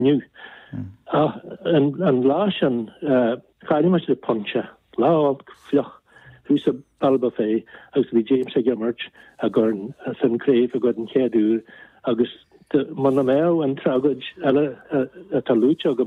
nu. An lá an chaine de puncha lá fioch hús a balba fé agus bhí James a gimmert a gur san créif a go an chéadú agus man mé an tragad a talúte go